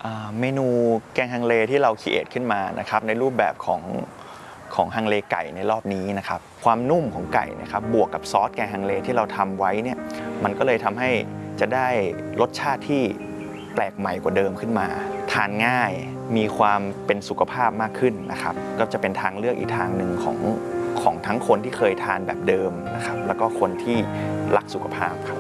เมนูแกงฮังเลที่เราคิดขึ้นมานะครับในรูปแบบของฮังเลไก่ในรอบนี้นะครับความนุ่มของไก่นะครับบวกกับซอสแกงฮังเลที่เราทำไว้เนี่ยมันก็เลยทำให้จะได้รสชาติที่แปลกใหม่กว่าเดิมขึ้นมาทานง่ายมีความเป็นสุขภาพมากขึ้นนะครับก็จะเป็นทางเลือกอีกทางหนึ่งของทั้งคนที่เคยทานแบบเดิมนะครับแล้วก็คนที่รักสุขภาพครับ